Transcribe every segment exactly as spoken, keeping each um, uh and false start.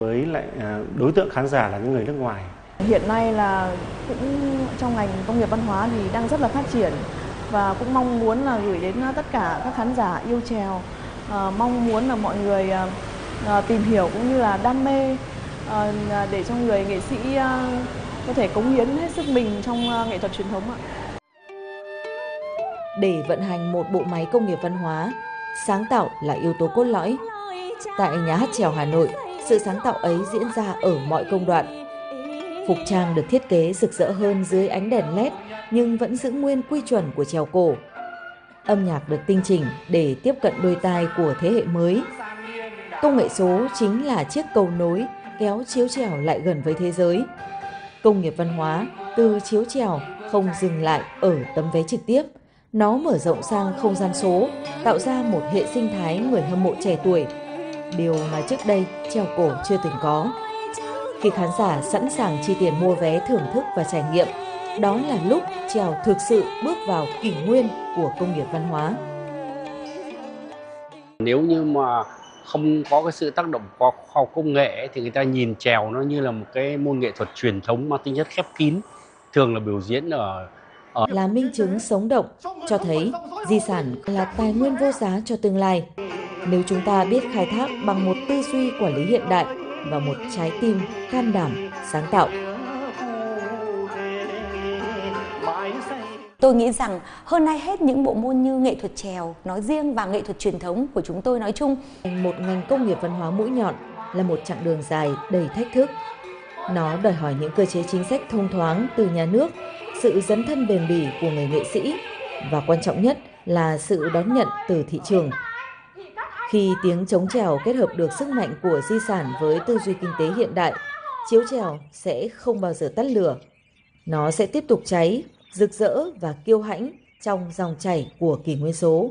Với lại đối tượng khán giả là những người nước ngoài. Hiện nay là cũng trong ngành công nghiệp văn hóa thì đang rất là phát triển và cũng mong muốn là gửi đến tất cả các khán giả yêu chèo, à, mong muốn là mọi người à, tìm hiểu cũng như là đam mê à, để cho người nghệ sĩ à, có thể cống hiến hết sức mình trong à, nghệ thuật truyền thống ạ. Để vận hành một bộ máy công nghiệp văn hóa, sáng tạo là yếu tố cốt lõi. Tại Nhà hát chèo Hà Nội, sự sáng tạo ấy diễn ra ở mọi công đoạn. Phục trang được thiết kế rực rỡ hơn dưới ánh đèn led nhưng vẫn giữ nguyên quy chuẩn của chèo cổ. Âm nhạc được tinh chỉnh để tiếp cận đôi tai của thế hệ mới. Công nghệ số chính là chiếc cầu nối kéo chiếu chèo lại gần với thế giới. Công nghiệp văn hóa từ chiếu chèo không dừng lại ở tấm vé trực tiếp. Nó mở rộng sang không gian số, tạo ra một hệ sinh thái người hâm mộ trẻ tuổi. Điều mà trước đây chèo cổ chưa từng có. Khi khán giả sẵn sàng chi tiền mua vé thưởng thức và trải nghiệm, đó là lúc chèo thực sự bước vào kỷ nguyên của công nghiệp văn hóa. Nếu như mà không có cái sự tác động của khoa học công nghệ thì người ta nhìn chèo nó như là một cái môn nghệ thuật truyền thống mang tính chất khép kín, thường là biểu diễn ở, ở... Là minh chứng sống động, cho thấy di sản là tài nguyên vô giá cho tương lai. Nếu chúng ta biết khai thác bằng một tư duy quản lý hiện đại và một trái tim can đảm, sáng tạo. Tôi nghĩ rằng hơn ai hết những bộ môn như nghệ thuật chèo nói riêng và nghệ thuật truyền thống của chúng tôi nói chung. Một ngành công nghiệp văn hóa mũi nhọn là một chặng đường dài đầy thách thức. Nó đòi hỏi những cơ chế chính sách thông thoáng từ nhà nước, sự dấn thân bền bỉ của người nghệ sĩ và quan trọng nhất là sự đón nhận từ thị trường. Khi tiếng trống chèo kết hợp được sức mạnh của di sản với tư duy kinh tế hiện đại, chiếu chèo sẽ không bao giờ tắt lửa. Nó sẽ tiếp tục cháy, rực rỡ và kiêu hãnh trong dòng chảy của kỷ nguyên số.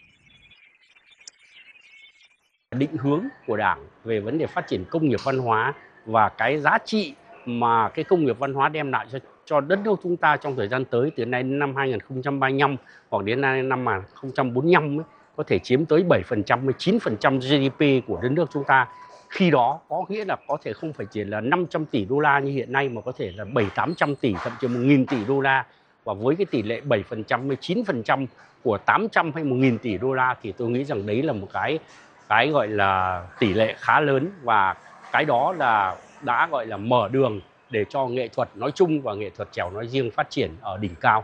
Định hướng của Đảng về vấn đề phát triển công nghiệp văn hóa và cái giá trị mà cái công nghiệp văn hóa đem lại cho, cho đất nước chúng ta trong thời gian tới, từ nay đến năm hai nghìn không trăm ba mươi lăm hoặc đến năm hai nghìn không trăm bốn mươi lăm ấy, có thể chiếm tới bảy phần trăm hay chín phần trăm giê đê pê của đất nước chúng ta. Khi đó có nghĩa là có thể không phải chỉ là năm trăm tỷ đô la như hiện nay mà có thể là bảy tám trăm tỷ, thậm chí một nghìn tỷ đô la. Và với cái tỷ lệ bảy phần trăm hay chín phần trăm của tám trăm hay một nghìn tỷ đô la thì tôi nghĩ rằng đấy là một cái cái gọi là tỷ lệ khá lớn, và cái đó là đã gọi là mở đường để cho nghệ thuật nói chung và nghệ thuật chèo nói riêng phát triển ở đỉnh cao.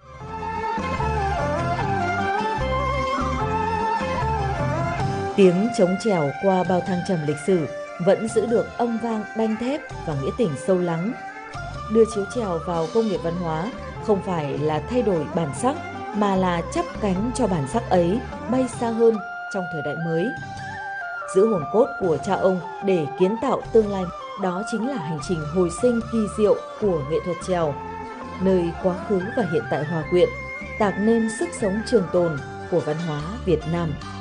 Tiếng trống chèo qua bao thăng trầm lịch sử vẫn giữ được âm vang đanh thép và nghĩa tình sâu lắng. Đưa chiếu chèo vào công nghiệp văn hóa không phải là thay đổi bản sắc, mà là chắp cánh cho bản sắc ấy bay xa hơn trong thời đại mới. Giữ hồn cốt của cha ông để kiến tạo tương lai, đó chính là hành trình hồi sinh kỳ diệu của nghệ thuật chèo, nơi quá khứ và hiện tại hòa quyện, tạo nên sức sống trường tồn của văn hóa Việt Nam.